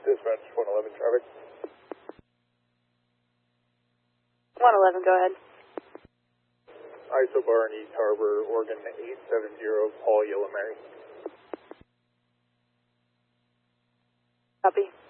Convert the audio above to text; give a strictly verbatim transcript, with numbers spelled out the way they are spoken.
Dispatch one eleven traffic. one eleven, go ahead. Isobar in East Harbor, Oregon eight seven zero, Paul Yellow Mary. Copy.